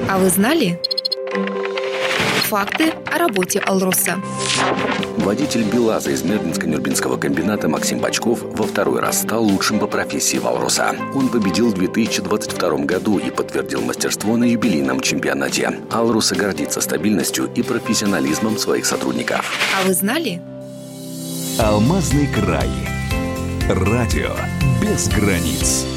А вы знали? Факты о работе «Алроса». Водитель БелАЗа из Нербинско-Нюрбинского комбината Максим Бочков во второй раз стал лучшим по профессии в «Алроса». Он победил в 2022 году и подтвердил мастерство на юбилейном чемпионате. «Алроса» гордится стабильностью и профессионализмом своих сотрудников. А вы знали? Алмазный край. Радио без границ.